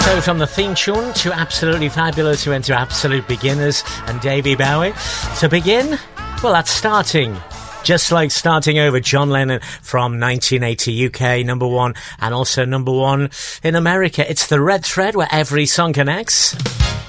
So from the theme tune to Absolutely Fabulous, we went to Absolute Beginners and Davy Bowie. To begin, well, that's Starting. Just like starting over, John Lennon from 1980 UK, number one, and also number one in America. It's the red thread where every song connects.